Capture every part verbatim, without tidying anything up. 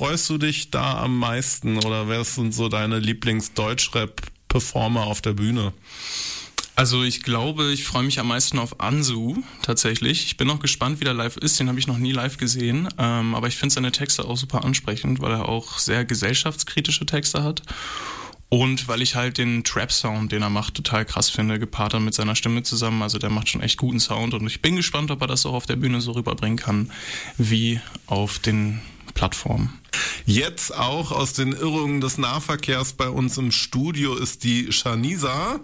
freust du dich da am meisten oder wer sind so deine Lieblings-Deutschrap-Performer auf der Bühne? Also ich glaube, ich freue mich am meisten auf Ansu tatsächlich. Ich bin auch gespannt, wie der live ist. Den habe ich noch nie live gesehen. Ähm, aber ich finde seine Texte auch super ansprechend, weil er auch sehr gesellschaftskritische Texte hat. Und weil ich halt den Trap-Sound, den er macht, total krass finde, gepaart dann mit seiner Stimme zusammen. Also der macht schon echt guten Sound. Und ich bin gespannt, ob er das auch auf der Bühne so rüberbringen kann, wie auf den Plattformen. Jetzt auch aus den Irrungen des Nahverkehrs bei uns im Studio ist die Shanisa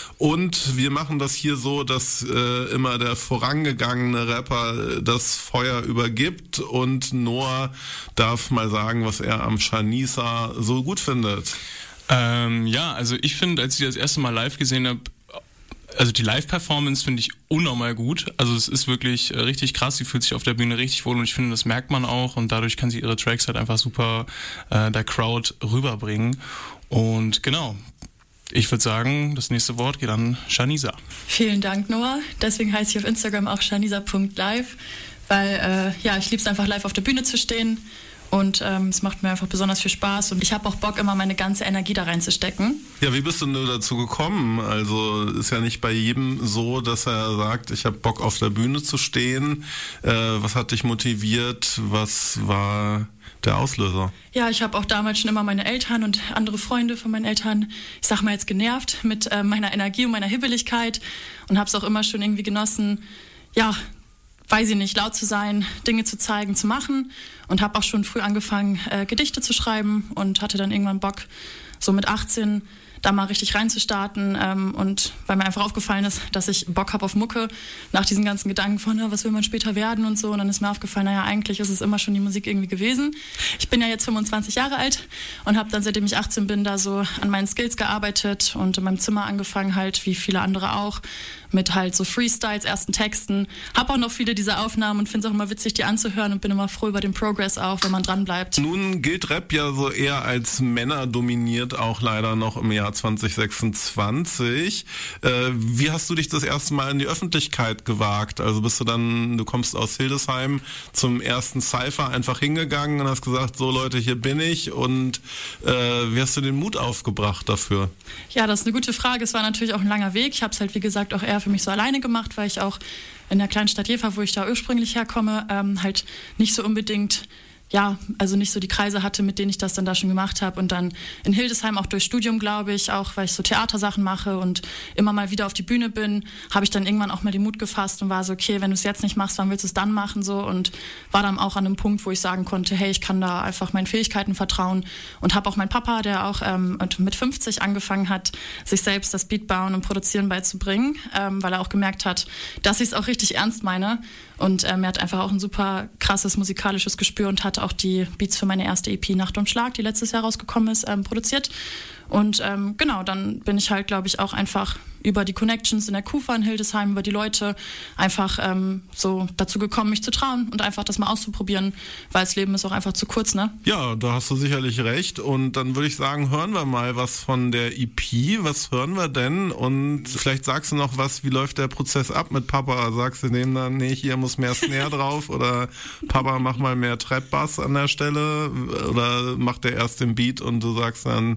und wir machen das hier so, dass äh, immer der vorangegangene Rapper das Feuer übergibt und Noah darf mal sagen, was er am Shanisa so gut findet. Ähm, ja, also ich finde, als ich das erste Mal live gesehen habe, also die Live-Performance finde ich unnormal gut. Also es ist wirklich äh, richtig krass. Sie fühlt sich auf der Bühne richtig wohl und ich finde, das merkt man auch und dadurch kann sie ihre Tracks halt einfach super äh, der Crowd rüberbringen. Und genau, ich würde sagen, das nächste Wort geht an Shanisa. Vielen Dank, Noah. Deswegen heiße ich auf Instagram auch shanisa punkt live, weil äh, ja, ich liebe es einfach live auf der Bühne zu stehen. Und ähm, es macht mir einfach besonders viel Spaß und ich habe auch Bock, immer meine ganze Energie da reinzustecken. Ja, wie bist du denn dazu gekommen? Also ist ja nicht bei jedem so, dass er sagt, ich habe Bock auf der Bühne zu stehen. Äh, was hat dich motiviert? Was war der Auslöser? Ja, ich habe auch damals schon immer meine Eltern und andere Freunde von meinen Eltern, ich sag mal jetzt genervt mit äh, meiner Energie und meiner Hibbeligkeit und habe es auch immer schon irgendwie genossen, ja, weiß ich nicht, laut zu sein, Dinge zu zeigen, zu machen und habe auch schon früh angefangen, äh, Gedichte zu schreiben und hatte dann irgendwann Bock, so mit achtzehn da mal richtig reinzustarten ähm, und weil mir einfach aufgefallen ist, dass ich Bock habe auf Mucke, nach diesen ganzen Gedanken von, ja, was will man später werden und so und dann ist mir aufgefallen, naja, eigentlich ist es immer schon die Musik irgendwie gewesen. Ich bin ja jetzt fünfundzwanzig Jahre alt und habe dann, seitdem ich achtzehn bin, da so an meinen Skills gearbeitet und in meinem Zimmer angefangen halt, wie viele andere auch, mit halt so Freestyles, ersten Texten. Hab auch noch viele dieser Aufnahmen und finde es auch immer witzig, die anzuhören und bin immer froh über den Progress auch, wenn man dran bleibt. Nun gilt Rap ja so eher als Männer dominiert, auch leider noch im Jahr zwanzig sechsundzwanzig. Äh, wie hast du dich das erste Mal in die Öffentlichkeit gewagt? Also bist du dann, du kommst aus Hildesheim zum ersten Cypher einfach hingegangen und hast gesagt, so Leute, hier bin ich und äh, wie hast du den Mut aufgebracht dafür? Ja, das ist eine gute Frage. Es war natürlich auch ein langer Weg. Ich habe es halt, wie gesagt, auch eher für mich so alleine gemacht, weil ich auch in der kleinen Stadt Jever, wo ich da ursprünglich herkomme, ähm, halt nicht so unbedingt, ja, also nicht so die Kreise hatte, mit denen ich das dann da schon gemacht habe und dann in Hildesheim auch durch Studium, glaube ich, auch weil ich so Theatersachen mache und immer mal wieder auf die Bühne bin, habe ich dann irgendwann auch mal den Mut gefasst und war so, okay, wenn du es jetzt nicht machst, wann willst du es dann machen so und war dann auch an einem Punkt, wo ich sagen konnte, hey, ich kann da einfach meinen Fähigkeiten vertrauen und habe auch meinen Papa, der auch ähm, mit fünfzig angefangen hat, sich selbst das Beatbauen und Produzieren beizubringen, ähm, weil er auch gemerkt hat, dass ich es auch richtig ernst meine und ähm, er hat einfach auch ein super krasses musikalisches Gespür und hat auch die Beats für meine erste E P Nacht und Schlag, die letztes Jahr rausgekommen ist, ähm, produziert. Und ähm, genau, dann bin ich halt, glaube ich, auch einfach über die Connections in der Kufa in Hildesheim, über die Leute einfach ähm, so dazu gekommen, mich zu trauen und einfach das mal auszuprobieren, weil das Leben ist auch einfach zu kurz, ne? Ja, da hast du sicherlich recht. Und dann würde ich sagen, hören wir mal was von der E P. Was hören wir denn? Und vielleicht sagst du noch was, wie läuft der Prozess ab mit Papa? Sagst du dem dann, nee, hier muss mehr Snare drauf oder Papa, mach mal mehr Trap-Bass an der Stelle oder macht der erst den Beat und du sagst dann,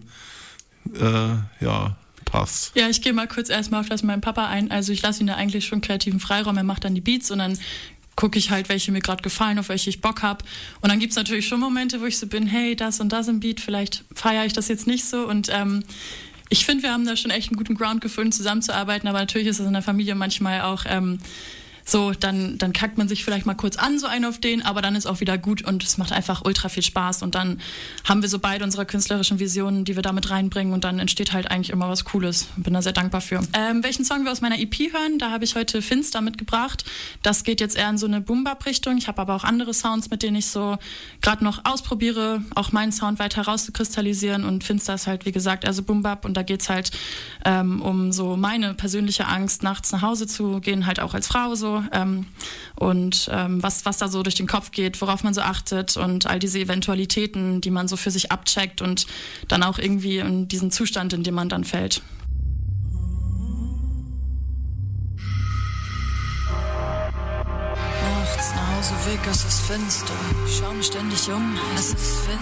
äh, ja, passt. Ja, ich gehe mal kurz erstmal auf das mit meinem Papa ein. Also ich lasse ihn da eigentlich schon kreativen Freiraum. Er macht dann die Beats und dann gucke ich halt, welche mir gerade gefallen, auf welche ich Bock habe. Und dann gibt's natürlich schon Momente, wo ich so bin, hey, das und das im Beat, vielleicht feiere ich das jetzt nicht so. Und ähm, ich finde, wir haben da schon echt einen guten Ground gefunden, zusammenzuarbeiten. Aber natürlich ist es in der Familie manchmal auch ähm, so, dann, dann kackt man sich vielleicht mal kurz an, so einen auf den, aber dann ist auch wieder gut und es macht einfach ultra viel Spaß und dann haben wir so beide unsere künstlerischen Visionen, die wir damit reinbringen und dann entsteht halt eigentlich immer was Cooles. Bin da sehr dankbar für. Ähm, welchen Song wir aus meiner E P hören, da habe ich heute Finster mitgebracht. Das geht jetzt eher in so eine Boom-Bap-Richtung. Ich habe aber auch andere Sounds, mit denen ich so gerade noch ausprobiere, auch meinen Sound weiter rauszukristallisieren und Finster ist halt, wie gesagt, eher so Boom-Bap und da geht's halt ähm, um so meine persönliche Angst, nachts nach Hause zu gehen, halt auch als Frau so. Ähm, und ähm, was, was da so durch den Kopf geht, worauf man so achtet und all diese Eventualitäten, die man so für sich abcheckt und dann auch irgendwie in diesen Zustand, in dem man dann fällt. Nachts nach Hause weg, es ist finster. Ich schau mich ständig um, es ist finster.